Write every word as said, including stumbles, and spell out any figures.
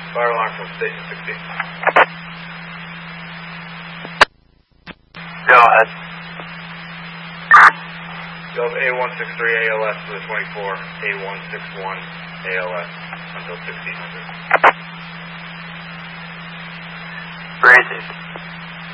Fire alarm from station sixteen. Go ahead. You have A one six three A L S to the twenty-four, A one six one A L S until sixteen hundred. Granted.